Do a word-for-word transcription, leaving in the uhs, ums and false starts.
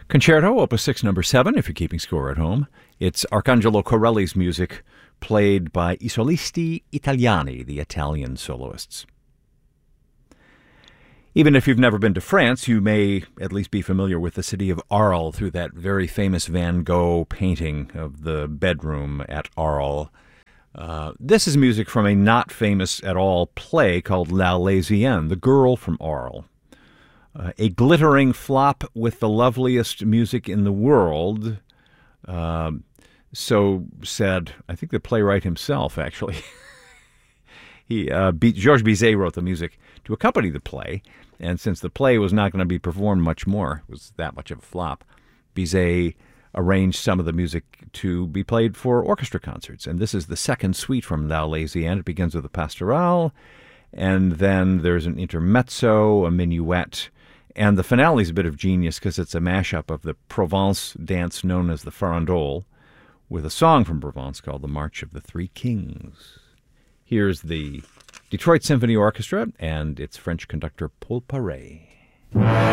Concerto, Opus six, number seven, if you're keeping score at home. It's Arcangelo Corelli's music played by I Solisti Italiani, the Italian soloists. Even if you've never been to France, you may at least be familiar with the city of Arles through that very famous Van Gogh painting of the bedroom at Arles. Uh, this is music from a not famous at all play called L'Arlésienne, The Girl from Arles. Uh, a glittering flop with the loveliest music in the world, uh, so said, I think the playwright himself, actually. he uh, B- Georges Bizet wrote the music to accompany the play, and since the play was not going to be performed much more, it was that much of a flop, Bizet arranged some of the music to be played for orchestra concerts, and this is the second suite from L'Arlésienne. It begins with a pastorale, and then there's an intermezzo, a minuet, and the finale is a bit of genius because it's a mashup of the Provence dance known as the farandole with a song from Provence called the March of the Three Kings. Here's the Detroit Symphony Orchestra and its French conductor Paul Paré.